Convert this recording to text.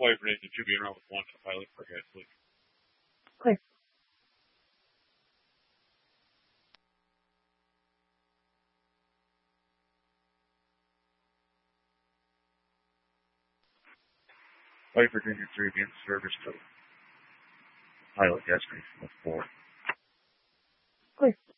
flight for Nathan 2 being around with 1 for pilot for guys, please. Clear. Flight for Virginia 3 being service to pilot gas station with 4. Clear.